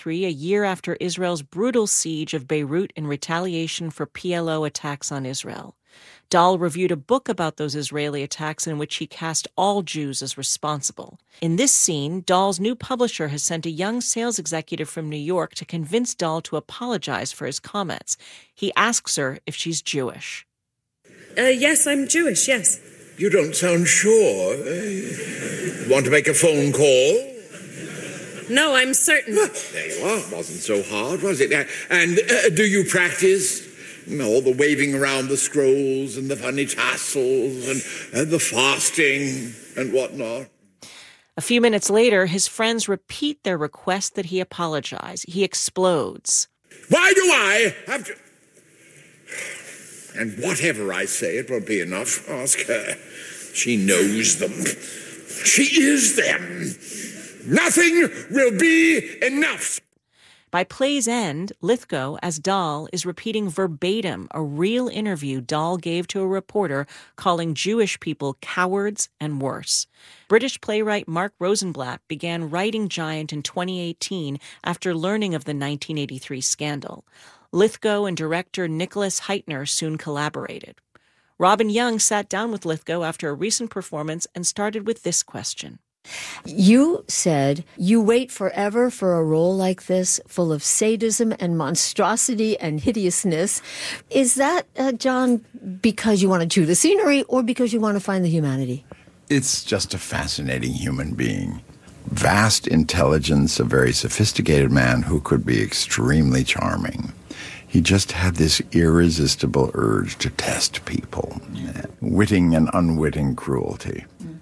1983, a year after Israel's brutal siege of Beirut in retaliation for PLO attacks on Israel. Dahl reviewed a book about those Israeli attacks in which he cast all Jews as responsible. In this scene, Dahl's new publisher has sent a young sales executive from New York to convince Dahl to apologize for his comments. He asks her if she's Jewish. Yes, I'm Jewish, yes. You don't sound sure. Want to make a phone call? No, I'm certain. There you are. Wasn't so hard, was it? And do you practice? All the waving around the scrolls and the funny tassels and the fasting and whatnot. A few minutes later, his friends repeat their request that he apologize. He explodes. Why do I have to... And whatever I say, it won't be enough. Ask her. She knows them. She is them. Nothing will be enough. By play's end, Lithgow, as Dahl, is repeating verbatim a real interview Dahl gave to a reporter calling Jewish people cowards and worse. British playwright Mark Rosenblatt began writing Giant in 2018 after learning of the 1983 scandal. Lithgow and director Nicholas Heitner soon collaborated. Robin Young sat down with Lithgow after a recent performance and started with this question. You said you wait forever for a role like this, full of sadism and monstrosity and hideousness. Is that, John, because you want to chew the scenery or because you want to find the humanity? It's just a fascinating human being. Vast intelligence, a very sophisticated man who could be extremely charming. He just had this irresistible urge to test people, witting and unwitting cruelty.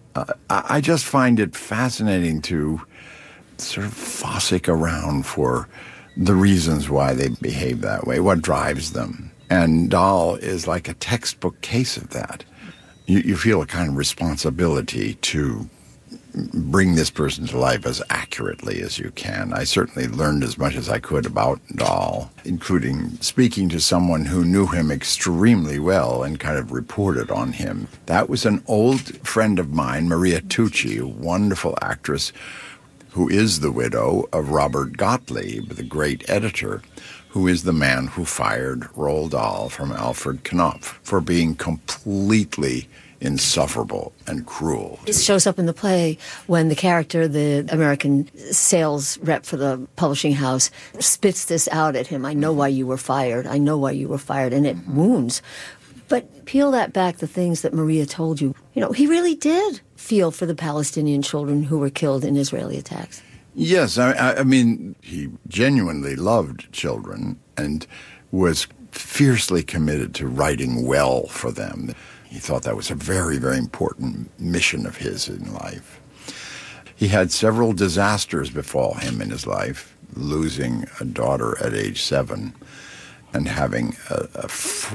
I just find it fascinating to sort of fossick around for the reasons why they behave that way, what drives them. And Dahl is like a textbook case of that. You feel a kind of responsibility to bring this person to life as accurately as you can. I certainly learned as much as I could about Dahl, including speaking to someone who knew him extremely well and kind of reported on him. That was an old friend of mine, Maria Tucci, a wonderful actress who is the widow of Robert Gottlieb, the great editor, who is the man who fired Roald Dahl from Alfred Knopf for being completely insufferable and cruel. It shows up in the play when the character, the American sales rep for the publishing house, spits this out at him. I know why you were fired. I know why you were fired. And it wounds. But peel that back, the things that Maria told you. You know, he really did feel for the Palestinian children who were killed in Israeli attacks. Yes, I mean, he genuinely loved children and was fiercely committed to writing well for them. He thought that was a very, very important mission of his in life. He had several disasters befall him in his life, losing a daughter at age 7 and having a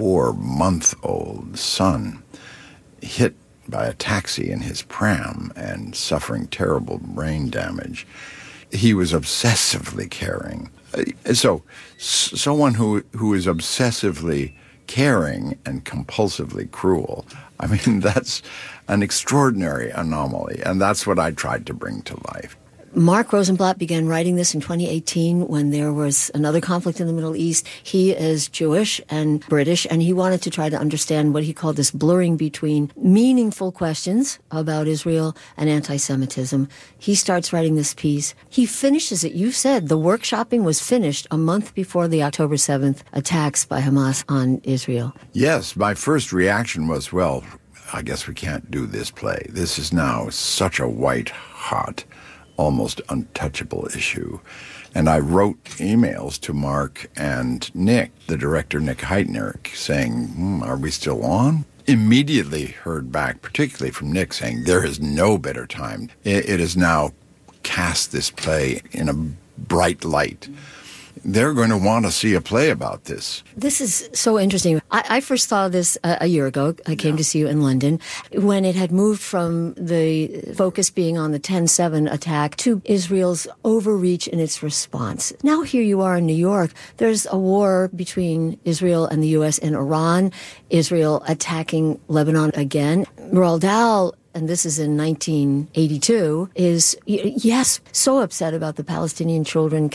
4-month-old son hit by a taxi in his pram and suffering terrible brain damage. He was obsessively caring. So someone who is obsessively caring and compulsively cruel, I mean, that's an extraordinary anomaly, and that's what I tried to bring to life. Mark Rosenblatt began writing this in 2018 when there was another conflict in the Middle East. He is Jewish and British, and he wanted to try to understand what he called this blurring between meaningful questions about Israel and anti-Semitism. He starts writing this piece. He finishes it. You said the workshopping was finished a month before the October 7th attacks by Hamas on Israel. Yes, my first reaction was, well, I guess we can't do this play. This is now such a white-hot, almost untouchable issue. And I wrote emails to Mark and Nick, the director, Nick Heitner, saying, are we still on? Immediately heard back, particularly from Nick, saying, there is no better time. It has now cast this play in a bright light. They're going to want to see a play about this. This is so interesting. I first saw this a year ago. I came to see you in London when it had moved from the focus being on the 10/7 attack to Israel's overreach in its response. Now here you are in New York. There's a war between Israel and the U.S. and Iran. Israel attacking Lebanon again. Roald Dahl, and this is in 1982, is, yes, so upset about the Palestinian children killed.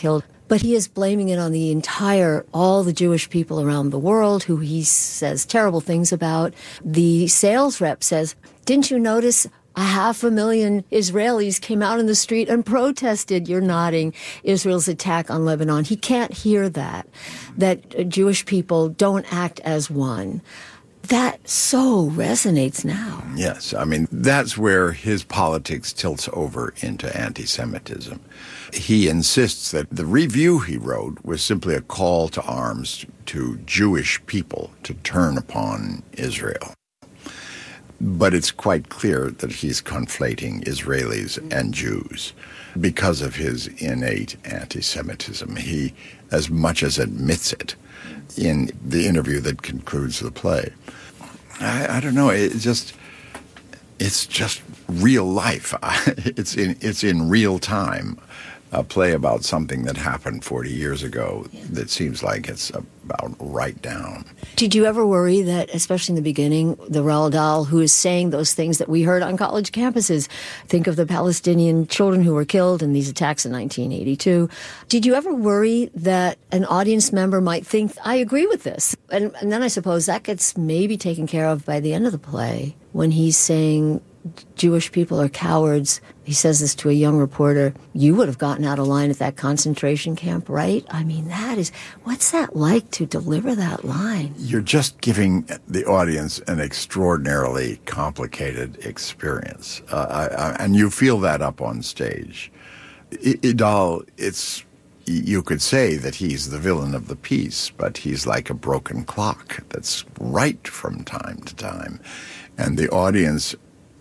But he is blaming it on all the Jewish people around the world who he says terrible things about. The sales rep says, didn't you notice 500,000 Israelis came out in the street and protested, you're nodding, Israel's attack on Lebanon? He can't hear that Jewish people don't act as one. That so resonates now. Yes, I mean, that's where his politics tilts over into anti-Semitism. He insists that the review he wrote was simply a call to arms to Jewish people to turn upon Israel. But it's quite clear that he's conflating Israelis and Jews because of his innate anti-Semitism. He, as much as admits it in the interview that concludes the play. I don't know. It's just real life. It's in real time. A play about something that happened 40 years ago that seems like it's about right down. Did you ever worry that, especially in the beginning, the Roald Dahl, who is saying those things that we heard on college campuses, think of the Palestinian children who were killed in these attacks in 1982, did you ever worry that an audience member might think, I agree with this? And then I suppose that gets maybe taken care of by the end of the play when he's saying Jewish people are cowards. He says this to a young reporter. You would have gotten out of line at that concentration camp, right? I mean, what's that like to deliver that line? You're just giving the audience an extraordinarily complicated experience. And you feel that up on stage. Dahl, you could say that he's the villain of the piece, but he's like a broken clock that's right from time to time. And the audience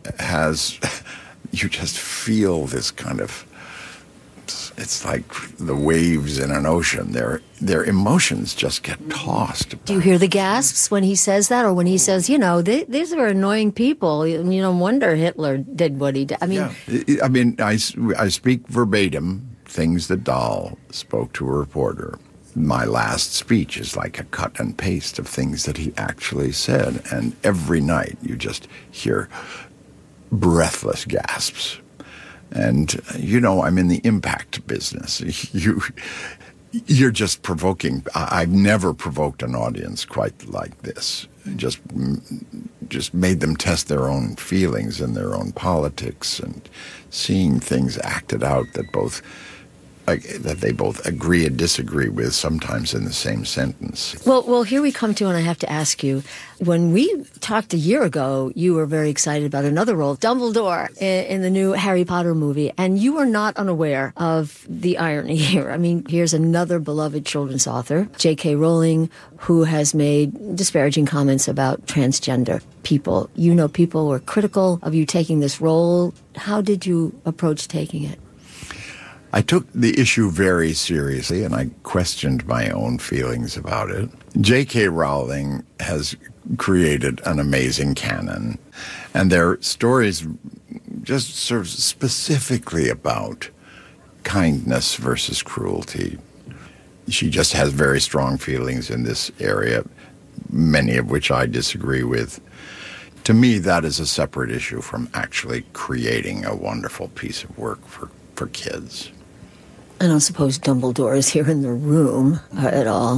you just feel this kind of, it's like the waves in an ocean. Their emotions just get tossed. Do you hear the gasps when he says that, or when he says, these are annoying people? No wonder Hitler did what he did. I mean, yeah. I mean, I speak verbatim things that Dahl spoke to a reporter. My last speech is like a cut and paste of things that he actually said, and every night you just hear breathless gasps. And, I'm in the impact business. You're just provoking. I've never provoked an audience quite like this. Just made them test their own feelings and their own politics, and seeing things acted out that they both agree and disagree with, sometimes in the same sentence. Well, here we come to, and I have to ask you, when we talked a year ago, you were very excited about another role, Dumbledore, in the new Harry Potter movie, and you were not unaware of the irony here. I mean, here's another beloved children's author, J.K. Rowling, who has made disparaging comments about transgender people. People were critical of you taking this role. How did you approach taking it? I took the issue very seriously, and I questioned my own feelings about it. J.K. Rowling has created an amazing canon, and their stories just sort of specifically about kindness versus cruelty. She just has very strong feelings in this area, many of which I disagree with. To me, that is a separate issue from actually creating a wonderful piece of work for kids. I don't suppose Dumbledore is here in the room at all.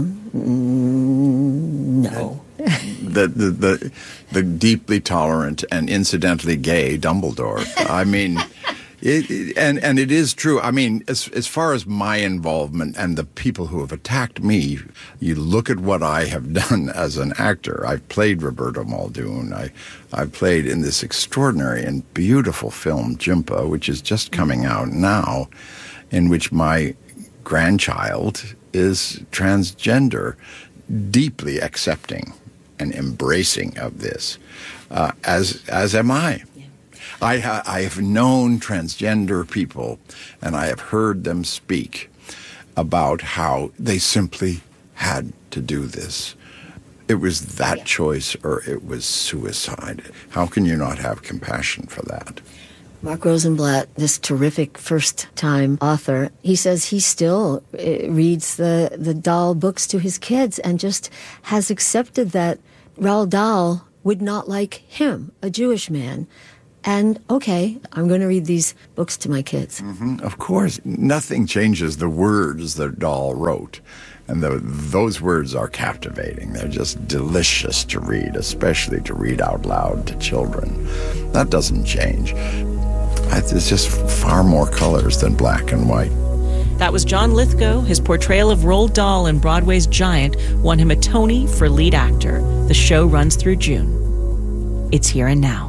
No. The deeply tolerant and incidentally gay Dumbledore. I mean, and it is true. I mean, as far as my involvement and the people who have attacked me, you look at what I have done as an actor. I've played Roberto Muldoon. I've played in this extraordinary and beautiful film, Jimpa, which is just coming out now, in which my grandchild is transgender, deeply accepting and embracing of this, as am I. Yeah. I have known transgender people, and I have heard them speak about how they simply had to do this. It was that choice, or it was suicide. How can you not have compassion for that? Mark Rosenblatt, this terrific first-time author, he says he still reads the Dahl books to his kids and just has accepted that Roald Dahl would not like him, a Jewish man. And, okay, I'm going to read these books to my kids. Mm-hmm. Of course, nothing changes the words that Dahl wrote. And those words are captivating. They're just delicious to read, especially to read out loud to children. That doesn't change. It's just far more colors than black and white. That was John Lithgow. His portrayal of Roald Dahl in Broadway's Giant won him a Tony for lead actor. The show runs through June. It's Here and Now.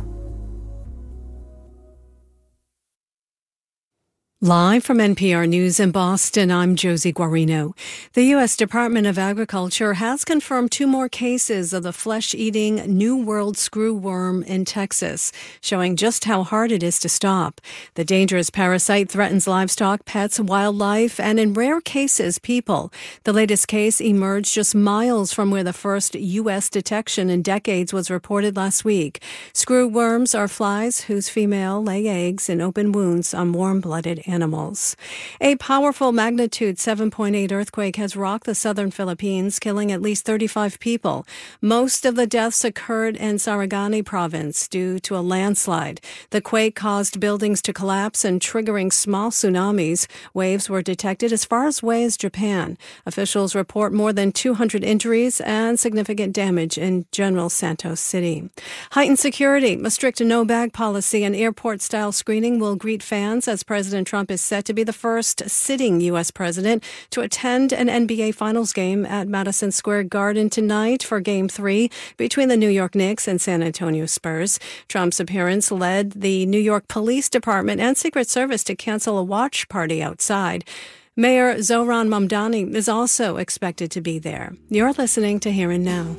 Live from NPR News in Boston, I'm Josie Guarino. The U.S. Department of Agriculture has confirmed 2 more cases of the flesh-eating New World screwworm in Texas, showing just how hard it is to stop. The dangerous parasite threatens livestock, pets, wildlife, and in rare cases, people. The latest case emerged just miles from where the first U.S. detection in decades was reported last week. Screwworms are flies whose female lay eggs in open wounds on warm-blooded animals. A powerful magnitude 7.8 earthquake has rocked the southern Philippines, killing at least 35 people. Most of the deaths occurred in Sarangani province due to a landslide. The quake caused buildings to collapse and triggering small tsunamis. Waves were detected as far away as Japan. Officials report more than 200 injuries and significant damage in General Santos City. Heightened security, a strict no-bag policy, and airport-style screening will greet fans as President Trump is set to be the first sitting U.S. president to attend an NBA Finals game at Madison Square Garden tonight for Game 3 between the New York Knicks and San Antonio Spurs. Trump's appearance led the New York Police Department and Secret Service to cancel a watch party outside. Mayor Zohran Mamdani is also expected to be there. You're listening to Here and Now.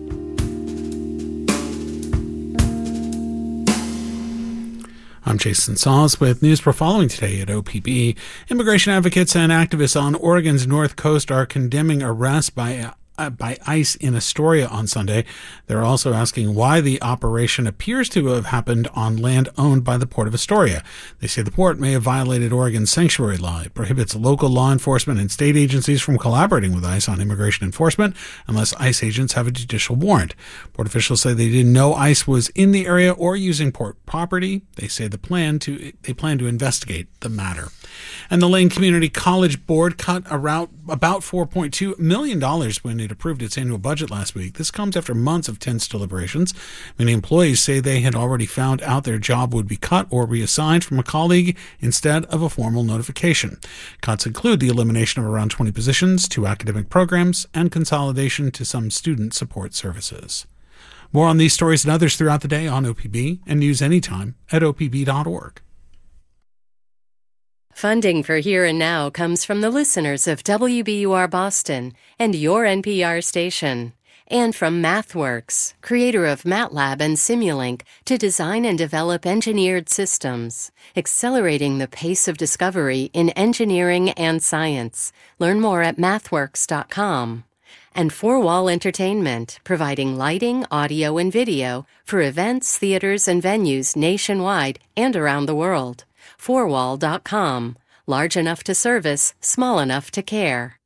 I'm Jason Saws with news for following today at OPB. Immigration advocates and activists on Oregon's North Coast are condemning arrests by ICE in Astoria on Sunday. They're also asking why the operation appears to have happened on land owned by the Port of Astoria. They say the port may have violated Oregon's sanctuary law. It prohibits local law enforcement and state agencies from collaborating with ICE on immigration enforcement unless ICE agents have a judicial warrant. Port officials say they didn't know ICE was in the area or using port property. They say they plan to investigate the matter. And the Lane Community College Board cut about $4.2 million when it approved its annual budget last week. This comes after months of tense deliberations. Many employees say they had already found out their job would be cut or reassigned from a colleague instead of a formal notification. Cuts include the elimination of around 20 positions, 2 academic programs, and consolidation to some student support services. More on these stories and others throughout the day on OPB and news anytime at opb.org. Funding for Here and Now comes from the listeners of WBUR Boston and your NPR station, and from MathWorks, creator of MATLAB and Simulink, to design and develop engineered systems, accelerating the pace of discovery in engineering and science. Learn more at mathworks.com. And 4Wall Entertainment, providing lighting, audio, and video for events, theaters, and venues nationwide and around the world. 4wall.com. Large enough to service, small enough to care.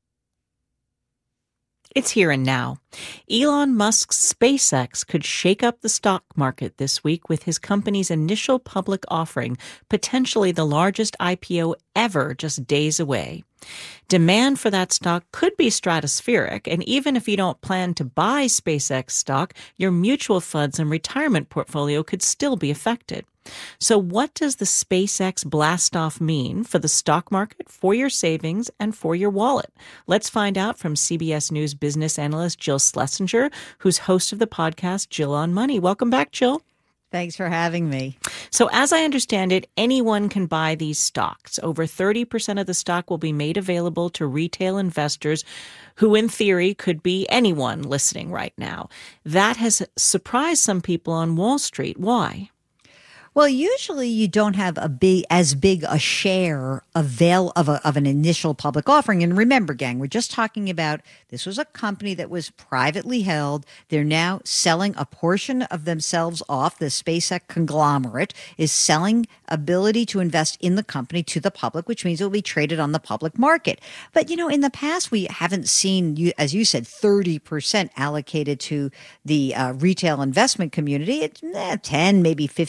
It's Here and Now. Elon Musk's SpaceX could shake up the stock market this week with his company's initial public offering, potentially the largest IPO ever, just days away. Demand for that stock could be stratospheric, and even if you don't plan to buy SpaceX stock, your mutual funds and retirement portfolio could still be affected. So what does the SpaceX blastoff mean for the stock market, for your savings, and for your wallet? Let's find out from CBS News business analyst Jill Schlesinger, who's host of the podcast Jill on Money. Welcome back, Jill. Thanks for having me. So as I understand it, anyone can buy these stocks. Over 30% of the stock will be made available to retail investors who, in theory, could be anyone listening right now. That has surprised some people on Wall Street. Why? Well, usually you don't have as big a share of an initial public offering. And remember, gang, we're just talking about this was a company that was privately held. They're now selling a portion of themselves off. The SpaceX conglomerate is selling ability to invest in the company to the public, which means it will be traded on the public market. But, in the past, we haven't seen, as you said, 30% allocated to the retail investment community. It's 10, maybe 15%.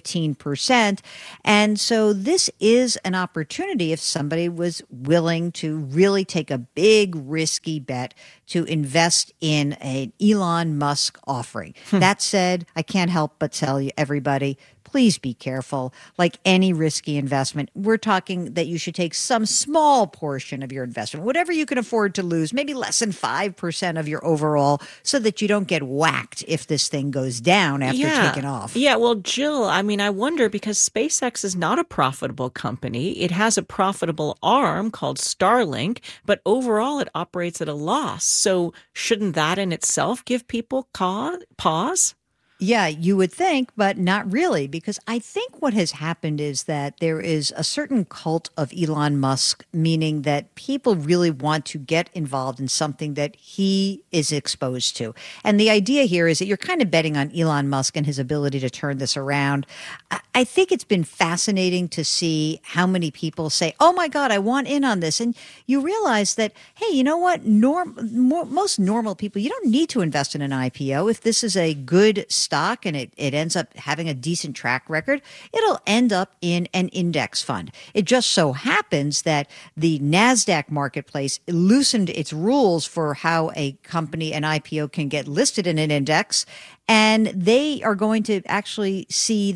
5%. And so this is an opportunity if somebody was willing to really take a big risky bet to invest in an Elon Musk offering. That said, I can't help but tell you, everybody, please be careful. Like any risky investment, we're talking that you should take some small portion of your investment, whatever you can afford to lose, maybe less than 5% of your overall, so that you don't get whacked if this thing goes down after taking off. Yeah, well, Jill, I mean, I wonder because SpaceX is not a profitable company. It has a profitable arm called Starlink, but overall it operates at a loss. So shouldn't that in itself give people pause? Yeah, you would think, but not really, because I think what has happened is that there is a certain cult of Elon Musk, meaning that people really want to get involved in something that he is exposed to. And the idea here is that you're kind of betting on Elon Musk and his ability to turn this around. I think it's been fascinating to see how many people say, oh my God, I want in on this. And you realize that, hey, you know what? Most normal people, you don't need to invest in an IPO. If this is a good stock and it ends up having a decent track record, it'll end up in an index fund. It just so happens that the NASDAQ marketplace loosened its rules for how a company, an IPO, can get listed in an index. And they are going to actually see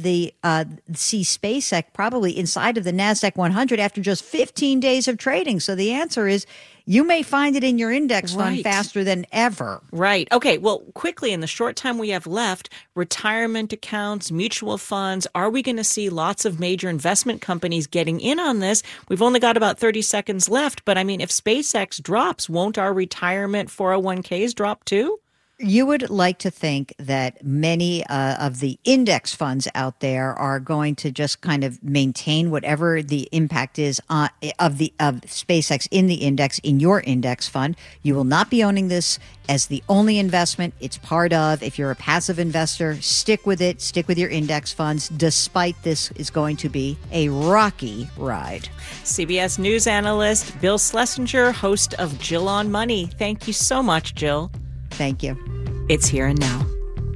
SpaceX probably inside of the NASDAQ 100 after just 15 days of trading. So the answer is you may find it in your index fund faster than ever. Right. Okay. Well, quickly, in the short time we have left, retirement accounts, mutual funds, are we going to see lots of major investment companies getting in on this? We've only got about 30 seconds left. But I mean, if SpaceX drops, won't our retirement 401ks drop too? You would like to think that many of the index funds out there are going to just kind of maintain whatever the impact is of SpaceX in the index, in your index fund. You will not be owning this as the only investment it's part of. If you're a passive investor, stick with it. Stick with your index funds, despite this is going to be a rocky ride. CBS News analyst Bill Schlesinger, host of Jill on Money. Thank you so much, Jill. Thank you. It's Here and Now.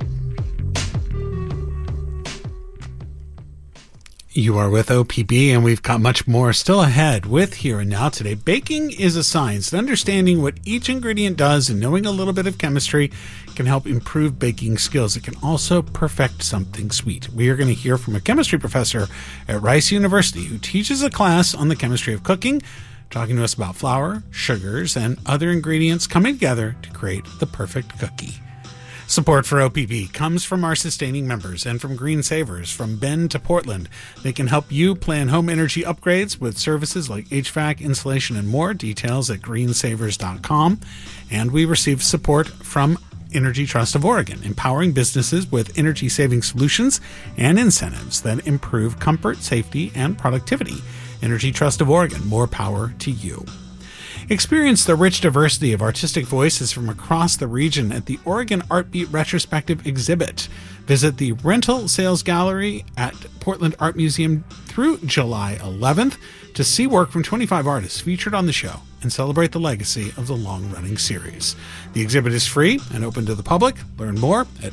You are with OPB, and we've got much more still ahead with Here and Now today. Baking is a science, and understanding what each ingredient does and knowing a little bit of chemistry can help improve baking skills. It can also perfect something sweet. We are going to hear from a chemistry professor at Rice University who teaches a class on the chemistry of cooking, talking to us about flour, sugars, and other ingredients coming together to create the perfect cookie. Support for OPB comes from our sustaining members and from Green Savers. From Bend to Portland, they can help you plan home energy upgrades with services like HVAC, insulation, and more. Details at greensavers.com. And we receive support from Energy Trust of Oregon, empowering businesses with energy-saving solutions and incentives that improve comfort, safety, and productivity. Energy Trust of Oregon, more power to you. Experience the rich diversity of artistic voices from across the region at the Oregon Art Beat Retrospective exhibit. Visit the Rental Sales Gallery at Portland Art Museum through July 11th to see work from 25 artists featured on the show and celebrate the legacy of the long-running series. The exhibit is free and open to the public. Learn more at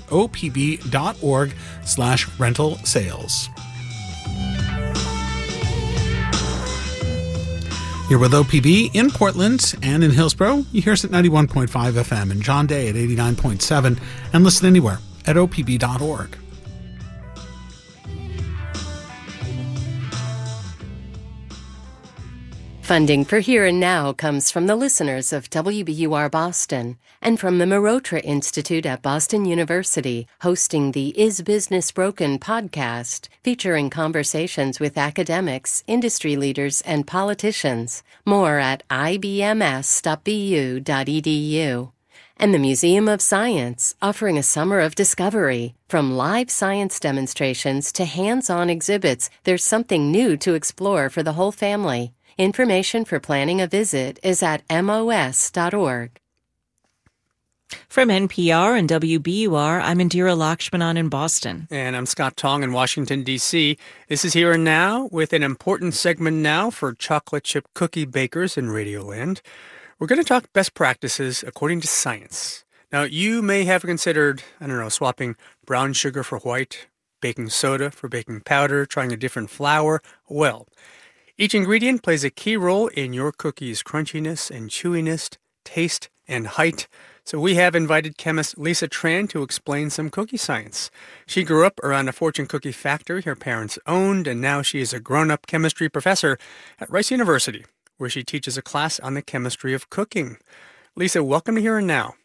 opb.org/rental-sales. You're with OPB in Portland and in Hillsborough. You hear us at 91.5 FM and John Day at 89.7 and listen anywhere at opb.org. Funding for Here and Now comes from the listeners of WBUR Boston and from the Marotra Institute at Boston University, hosting the Is Business Broken podcast, featuring conversations with academics, industry leaders, and politicians. More at ibms.bu.edu. And the Museum of Science, offering a summer of discovery. From live science demonstrations to hands-on exhibits, there's something new to explore for the whole family. Information for planning a visit is at mos.org. From NPR and WBUR, I'm Indira Lakshmanan in Boston. And I'm Scott Tong in Washington, D.C. This is Here and Now with an important segment now for chocolate chip cookie bakers in Radioland. We're going to talk best practices according to science. Now, you may have considered, swapping brown sugar for white, baking soda for baking powder, trying a different flour. Well, each ingredient plays a key role in your cookie's crunchiness and chewiness, taste, and height. So we have invited chemist Lisa Tran to explain some cookie science. She grew up around a fortune cookie factory her parents owned, and now she is a grown-up chemistry professor at Rice University, where she teaches a class on the chemistry of cooking. Lisa, welcome to Here and Now.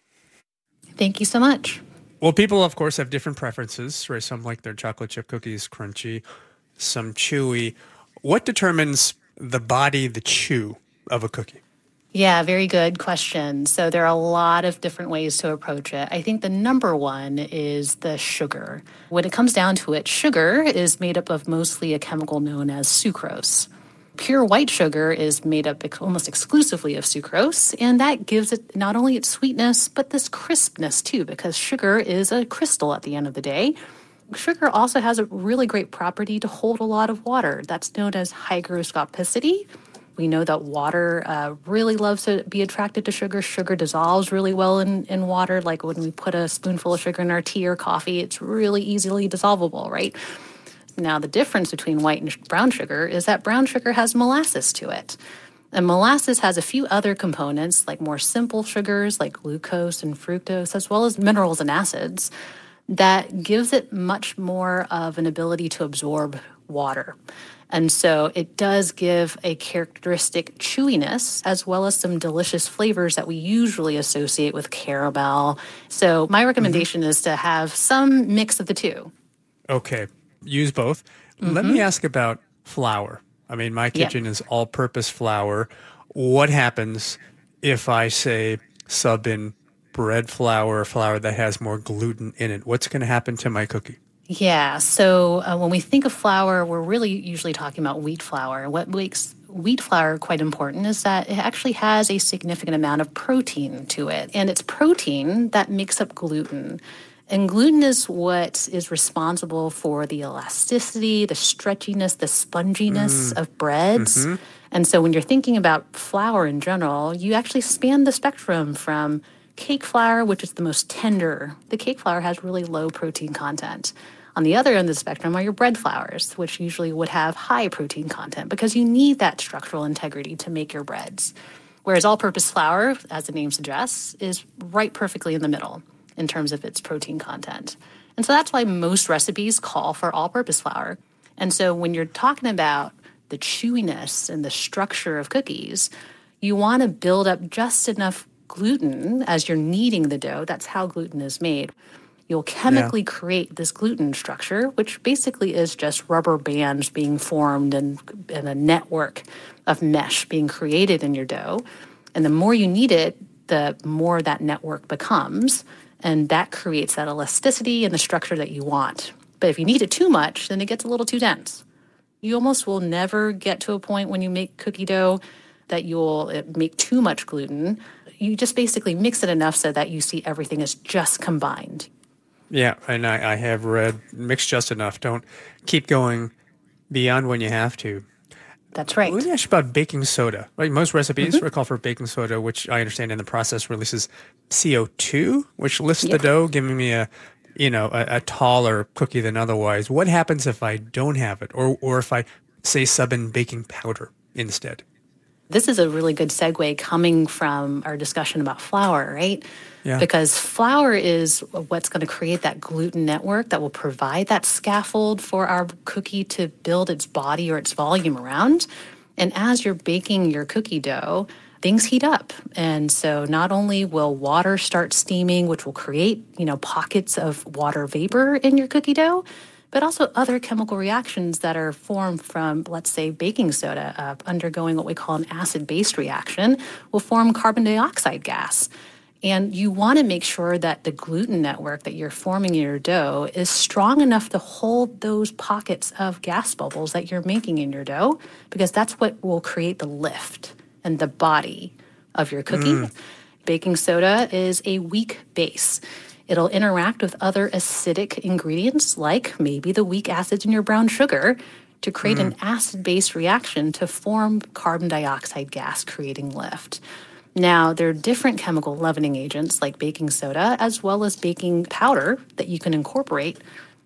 Thank you so much. Well, people, of course, have different preferences, right? Some like their chocolate chip cookies crunchy, some chewy. What determines the body, the chew of a cookie? Yeah, very good question. So there are a lot of different ways to approach it. I think the number one is the sugar. When it comes down to it, sugar is made up of mostly a chemical known as sucrose. Pure white sugar is made up almost exclusively of sucrose, and that gives it not only its sweetness, but this crispness too, because sugar is a crystal at the end of the day. Sugar also has a really great property to hold a lot of water. That's known as hygroscopicity. We know that water really loves to be attracted to sugar. Sugar dissolves really well in water. Like when we put a spoonful of sugar in our tea or coffee, it's really easily dissolvable, right? Now, the difference between white and brown sugar is that brown sugar has molasses to it. And molasses has a few other components, like more simple sugars like glucose and fructose, as well as minerals and acids, that gives it much more of an ability to absorb water. And so it does give a characteristic chewiness as well as some delicious flavors that we usually associate with caramel. So my recommendation is to have some mix of the two. Okay, use both. Let me ask about flour. I mean, my kitchen is all-purpose flour. What happens if I, say, sub in bread flour that has more gluten in it? What's going to happen to my cookie? Yeah, so when we think of flour, we're really usually talking about wheat flour. What makes wheat flour quite important is that it actually has a significant amount of protein to it. And it's protein that makes up gluten. And gluten is what is responsible for the elasticity, the stretchiness, the sponginess of breads. And so when you're thinking about flour in general, you actually span the spectrum from cake flour, which is the most tender. The cake flour has really low protein content. On the other end of the spectrum are your bread flours, which usually would have high protein content because you need that structural integrity to make your breads. Whereas all-purpose flour, as the name suggests, is right perfectly in the middle in terms of its protein content. And so that's why most recipes call for all-purpose flour. And so when you're talking about the chewiness and the structure of cookies, you want to build up just enough gluten as you're kneading the dough. That's how gluten is made. You'll chemically create this gluten structure, which basically is just rubber bands being formed and a network of mesh being created in your dough. And the more you knead it, the more that network becomes. And that creates that elasticity and the structure that you want. But if you knead it too much, then it gets a little too dense. You almost will never get to a point when you make cookie dough that you'll make too much gluten. You just basically mix it enough so that you see everything is just combined. Yeah, and I have read mix just enough. Don't keep going beyond when you have to. That's right. Let me ask you about baking soda. Like most recipes call for baking soda, which I understand in the process releases CO2, which lifts the dough, giving me a taller cookie than otherwise. What happens if I don't have it, or if I say sub in baking powder instead? This is a really good segue coming from our discussion about flour, right? Yeah. Because flour is what's going to create that gluten network that will provide that scaffold for our cookie to build its body or its volume around. And as you're baking your cookie dough, things heat up. And so not only will water start steaming, which will create, pockets of water vapor in your cookie dough, but also other chemical reactions that are formed from, let's say, baking soda undergoing what we call an acid-base reaction will form carbon dioxide gas. And you want to make sure that the gluten network that you're forming in your dough is strong enough to hold those pockets of gas bubbles that you're making in your dough, because that's what will create the lift and the body of your cookie. Baking soda is a weak base. It'll interact with other acidic ingredients, like maybe the weak acids in your brown sugar, to create an acid-base reaction to form carbon dioxide gas, creating lift. Now, there are different chemical leavening agents like baking soda, as well as baking powder that you can incorporate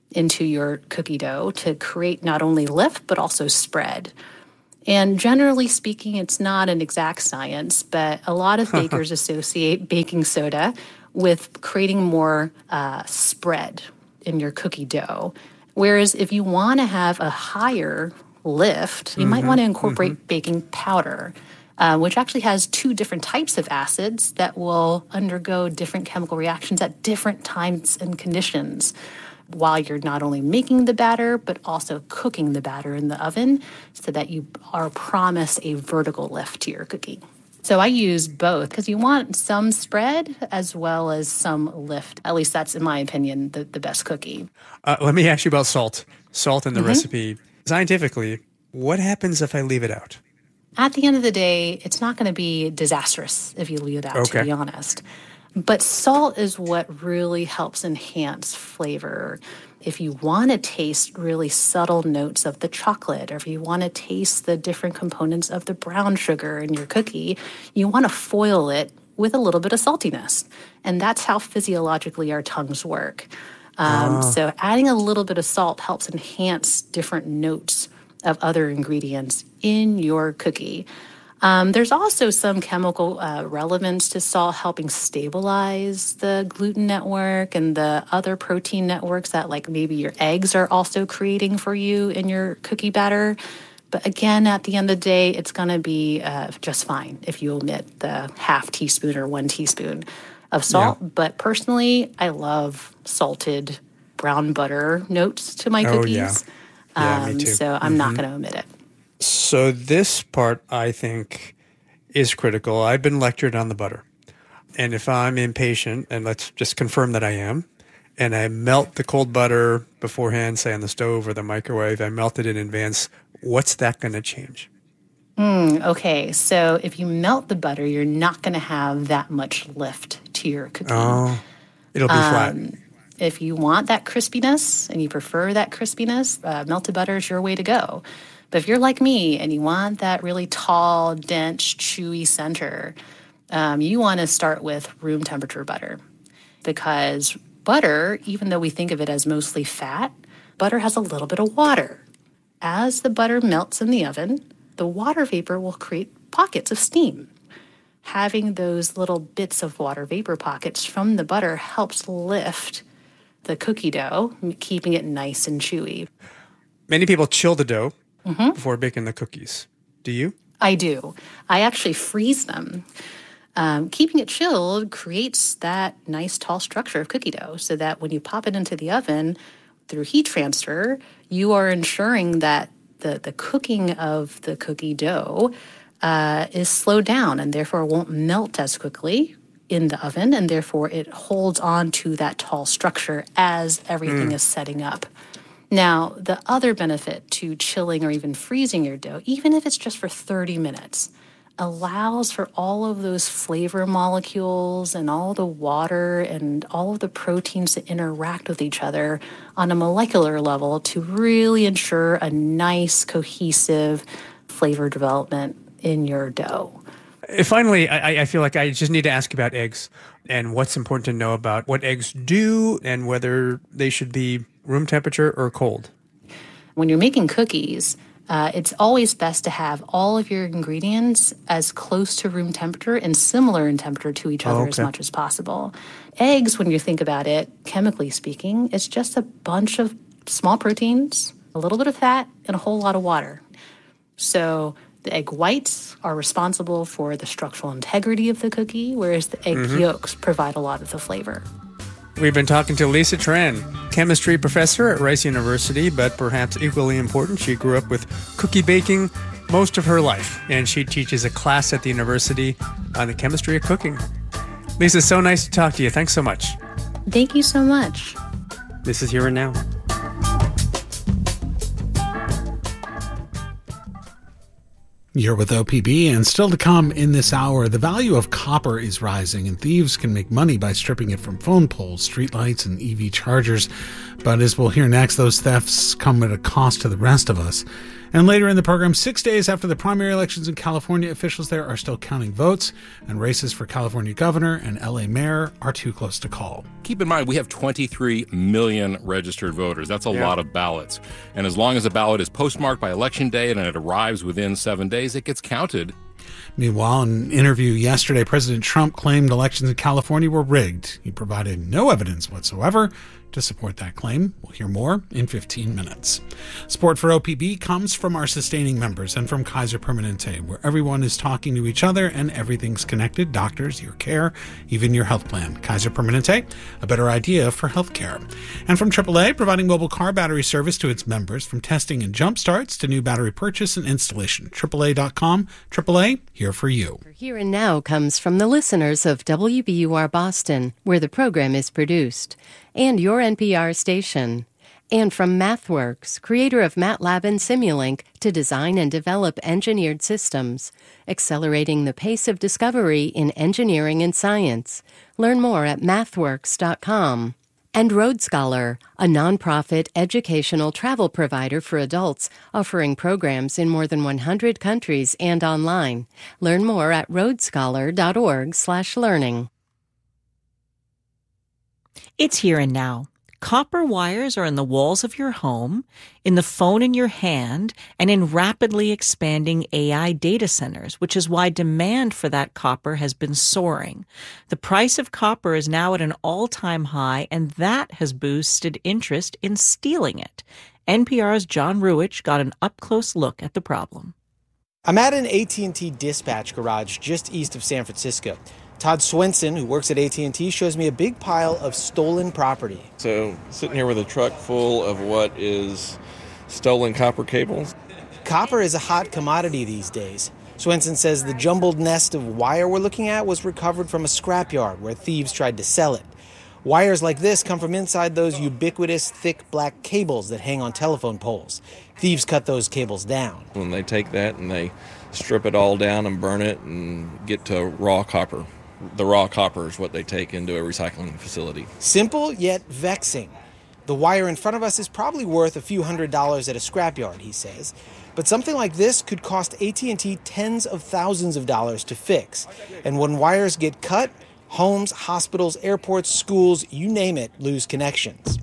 into your cookie dough to create not only lift, but also spread. And generally speaking, it's not an exact science, but a lot of bakers associate baking soda with creating more spread in your cookie dough. Whereas if you want to have a higher lift, you might want to incorporate baking powder, which actually has 2 different types of acids that will undergo different chemical reactions at different times and conditions, while you're not only making the batter, but also cooking the batter in the oven so that you are promised a vertical lift to your cookie. So I use both because you want some spread as well as some lift. At least that's, in my opinion, the best cookie. Let me ask you about salt. Salt in the recipe. Scientifically, what happens if I leave it out? At the end of the day, it's not going to be disastrous if you leave it out, to be honest. But salt is what really helps enhance flavor. If you want to taste really subtle notes of the chocolate, or if you want to taste the different components of the brown sugar in your cookie, you want to foil it with a little bit of saltiness. And that's how physiologically our tongues work. So adding a little bit of salt helps enhance different notes of other ingredients in your cookie. There's also some chemical relevance to salt helping stabilize the gluten network and the other protein networks that like maybe your eggs are also creating for you in your cookie batter. But again, at the end of the day, it's going to be just fine if you omit the half teaspoon or 1 teaspoon of salt. Yeah. But personally, I love salted brown butter notes to my cookies. Me too. So I'm not going to omit it. So this part, I think, is critical. I've been lectured on the butter. And if I'm impatient, and let's just confirm that I am, and I melt the cold butter beforehand, say on the stove or the microwave, I melt it in advance, what's that going to change? Okay, so if you melt the butter, you're not going to have that much lift to your cookie. Oh, it'll be flat. If you want that crispiness and you prefer that crispiness, melted butter is your way to go. But if you're like me and you want that really tall, dense, chewy center, you want to start with room temperature butter. Because butter, even though we think of it as mostly fat, butter has a little bit of water. As the butter melts in the oven, the water vapor will create pockets of steam. Having those little bits of water vapor pockets from the butter helps lift the cookie dough, keeping it nice and chewy. Many people chill the dough before baking the cookies. Do you? I do. I actually freeze them. Keeping it chilled creates that nice tall structure of cookie dough so that when you pop it into the oven through heat transfer, you are ensuring that the cooking of the cookie dough is slowed down and therefore won't melt as quickly in the oven, and therefore it holds on to that tall structure as everything is setting up. Now, the other benefit to chilling or even freezing your dough, even if it's just for 30 minutes, allows for all of those flavor molecules and all the water and all of the proteins to interact with each other on a molecular level to really ensure a nice, cohesive flavor development in your dough. Finally, I feel like I just need to ask about eggs and what's important to know about what eggs do and whether they should be room temperature or cold. When you're making cookies, it's always best to have all of your ingredients as close to room temperature and similar in temperature to each other as much as possible. Eggs, when you think about it, chemically speaking, it's just a bunch of small proteins, a little bit of fat, and a whole lot of water. So the egg whites are responsible for the structural integrity of the cookie, whereas the egg yolks provide a lot of the flavor. We've been talking to Lisa Tran, chemistry professor at Rice University, but perhaps equally important, she grew up with cookie baking most of her life, and she teaches a class at the university on the chemistry of cooking. Lisa, so nice to talk to you. Thanks so much. Thank you so much. This is Here and Now. You're with OPB, and still to come in this hour, the value of copper is rising, and thieves can make money by stripping it from phone poles, streetlights, and EV chargers. But as we'll hear next, those thefts come at a cost to the rest of us. And later in the program, 6 days after the primary elections in California, officials there are still counting votes, and races for California governor and LA mayor are too close to call. Keep in mind, we have 23 million registered voters. That's a lot of ballots. And as long as a ballot is postmarked by Election Day and it arrives within 7 days, it gets counted. Meanwhile, in an interview yesterday, President Trump claimed elections in California were rigged. He provided no evidence whatsoever to support that claim. We'll hear more in 15 minutes. Support for OPB comes from our sustaining members and from Kaiser Permanente, where everyone is talking to each other and everything's connected. Doctors, your care, even your health plan. Kaiser Permanente, a better idea for healthcare. And from AAA, providing mobile car battery service to its members, from testing and jump starts to new battery purchase and installation. AAA.com. AAA, here for you. Here and Now comes from the listeners of WBUR Boston, where the program is produced, and your NPR station. And from MathWorks, creator of MATLAB and Simulink, to design and develop engineered systems, accelerating the pace of discovery in engineering and science. Learn more at mathworks.com. And Road Scholar, a nonprofit educational travel provider for adults, offering programs in more than 100 countries and online. Learn more at roadscholar.org/learning. It's here and now. Copper wires are in the walls of your home, in the phone in your hand, and in rapidly expanding AI data centers, which is why demand for that copper has been soaring. The price of copper is now at an all-time high, and that has boosted interest in stealing it. NPR's John Ruwitch got an up-close look at the problem. I'm at an AT&T dispatch garage just east of San Francisco. Todd Swenson, who works at AT&T, shows me a big pile of stolen property. So, sitting here with a truck full of what is stolen copper cables. Copper is a hot commodity these days. Swenson says the jumbled nest of wire we're looking at was recovered from a scrapyard where thieves tried to sell it. Wires like this come from inside those ubiquitous thick black cables that hang on telephone poles. Thieves cut those cables down. When they take that and they strip it all down and burn it and get to raw copper. The raw copper is what they take into a recycling facility. Simple, yet vexing. The wire in front of us is probably worth a few $100s at a scrapyard, he says. But something like this could cost AT&T tens of thousands of dollars to fix. And when wires get cut, homes, hospitals, airports, schools, you name it, lose connections.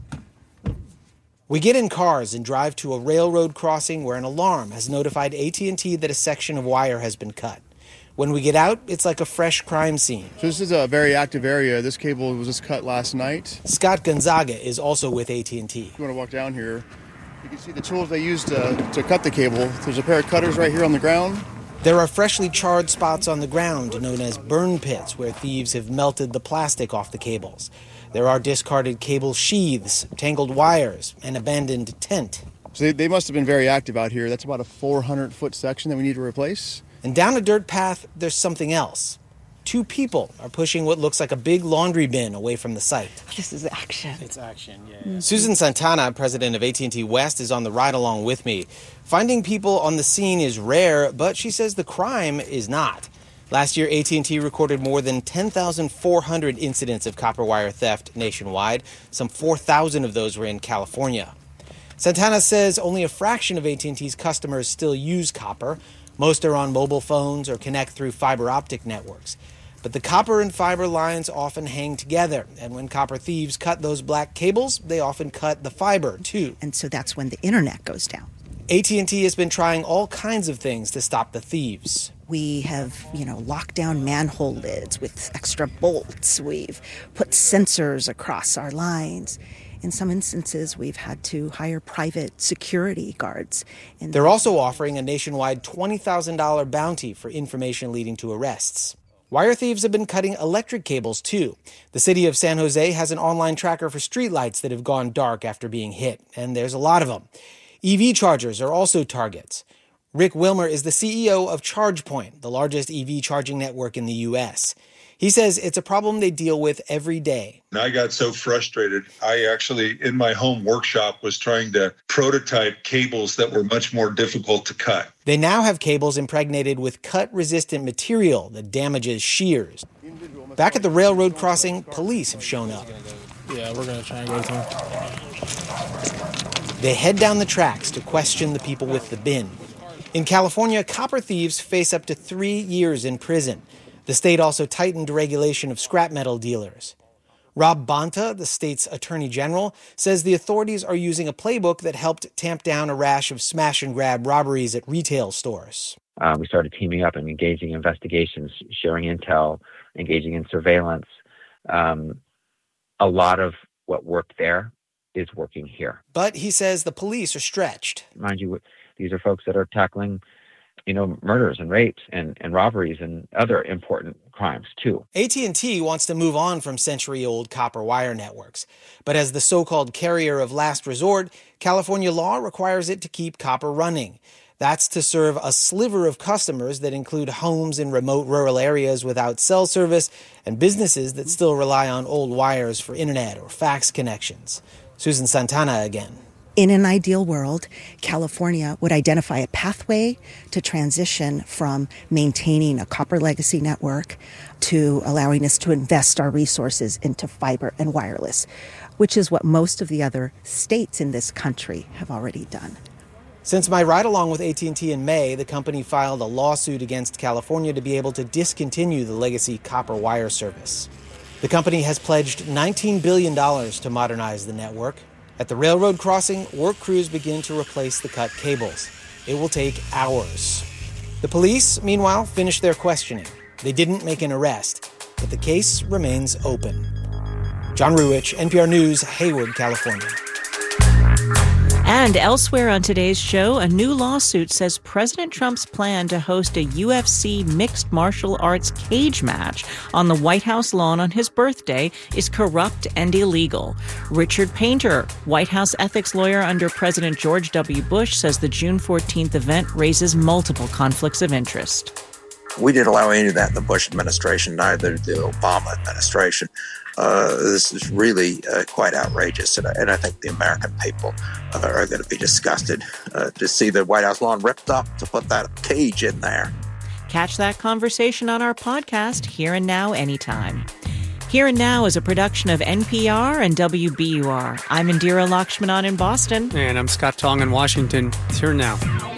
We get in cars and drive to a railroad crossing where an alarm has notified AT&T that a section of wire has been cut. When we get out, it's like a fresh crime scene. So this is a very active area. This cable was just cut last night. Scott Gonzaga is also with AT&T. If you want to walk down here, you can see the tools they used to cut the cable. There's a pair of cutters right here on the ground. There are freshly charred spots on the ground known as burn pits where thieves have melted the plastic off the cables. There are discarded cable sheaths, tangled wires, an abandoned tent. So they must have been very active out here. That's about a 400-foot section that we need to replace. And down a dirt path, there's something else. Two people are pushing what looks like a big laundry bin away from the site. This is action. It's action, yeah. Mm-hmm. Susan Santana, president of AT&T West, is on the ride along with me. Finding people on the scene is rare, but she says the crime is not. Last year, AT&T recorded more than 10,400 incidents of copper wire theft nationwide. Some 4,000 of those were in California. Santana says only a fraction of AT&T's customers still use copper. Most are on mobile phones or connect through fiber optic networks. But the copper and fiber lines often hang together, and when copper thieves cut those black cables, they often cut the fiber, too. And so that's when the internet goes down. AT&T has been trying all kinds of things to stop the thieves. We have, locked down manhole lids with extra bolts. We've put sensors across our lines. In some instances, we've had to hire private security guards. They're also offering a nationwide $20,000 bounty for information leading to arrests. Wire thieves have been cutting electric cables, too. The city of San Jose has an online tracker for streetlights that have gone dark after being hit, and there's a lot of them. EV chargers are also targets. Rick Wilmer is the CEO of ChargePoint, the largest EV charging network in the U.S. He says it's a problem they deal with every day. I got so frustrated. I actually, in my home workshop, was trying to prototype cables that were much more difficult to cut. They now have cables impregnated with cut-resistant material that damages shears. Back at the railroad crossing, police have shown up. Yeah, we're going to try and go through. They head down the tracks to question the people with the bin. In California, copper thieves face up to 3 years in prison. The state also tightened regulation of scrap metal dealers. Rob Bonta, the state's attorney general, says the authorities are using a playbook that helped tamp down a rash of smash-and-grab robberies at retail stores. We started teaming up and engaging in investigations, sharing intel, engaging in surveillance. A lot of what worked there is working here. But he says the police are stretched. Mind you, these are folks that are tackling, murders and rapes and robberies and other important crimes, too. AT&T wants to move on from century-old copper wire networks. But as the so-called carrier of last resort, California law requires it to keep copper running. That's to serve a sliver of customers that include homes in remote rural areas without cell service and businesses that still rely on old wires for internet or fax connections. Susan Santana again. In an ideal world, California would identify a pathway to transition from maintaining a copper legacy network to allowing us to invest our resources into fiber and wireless, which is what most of the other states in this country have already done. Since my ride-along with AT&T in May, the company filed a lawsuit against California to be able to discontinue the legacy copper wire service. The company has pledged $19 billion to modernize the network. At the railroad crossing, work crews begin to replace the cut cables. It will take hours. The police, meanwhile, finished their questioning. They didn't make an arrest, but the case remains open. John Ruwitch, NPR News, Hayward, California. And elsewhere on today's show, a new lawsuit says President Trump's plan to host a UFC mixed martial arts cage match on the White House lawn on his birthday is corrupt and illegal. Richard Painter, White House ethics lawyer under President George W. Bush, says the June 14th event raises multiple conflicts of interest. We didn't allow any of that in the Bush administration, neither did the Obama administration. This is really quite outrageous, and I think the American people are going to be disgusted to see the White House lawn ripped up to put that cage in there. Catch that conversation on our podcast, Here and Now, anytime. Here and Now is a production of NPR and WBUR. I'm Indira Lakshmanan in Boston. And I'm Scott Tong in Washington. It's Here and Now.